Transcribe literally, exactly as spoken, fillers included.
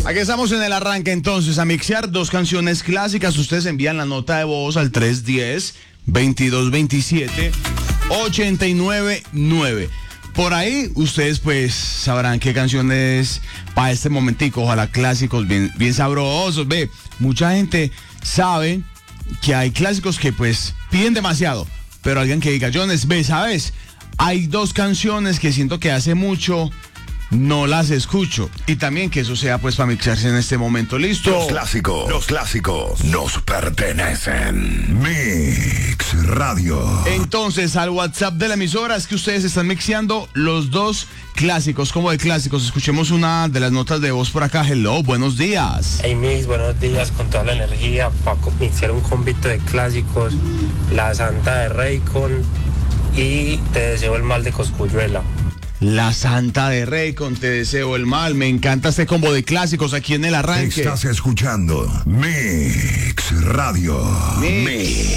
Aquí estamos en el arranque entonces a mixear dos canciones clásicas. Ustedes envían la nota de voz al tres uno cero, veintidós veintisiete, ochenta y nueve nueve. Por ahí ustedes pues sabrán qué canciones para este momentico, ojalá clásicos bien, bien sabrosos. Ve, mucha gente sabe que hay clásicos que pues piden demasiado, pero alguien que diga, Jones, ve, ¿sabes? Hay dos canciones que siento que hace mucho no las escucho. Y también que eso sea pues para mixarse en este momento. ¿Listo? Los clásicos, los clásicos nos pertenecen. Mix Radio. Entonces, al WhatsApp de la emisora es que ustedes están mixeando los dos clásicos. Como de clásicos, escuchemos una de las notas de voz por acá. Hello, buenos días. Hey Mix, buenos días, con toda la energía para mixear un convito de clásicos, La Santa de Raycon y Te deseo el mal de Cosculluela. La Santa de Raycon, Te deseo el mal. Me encanta este combo de clásicos aquí en el arranque. Estás escuchando Mix Radio. Mix. Mix.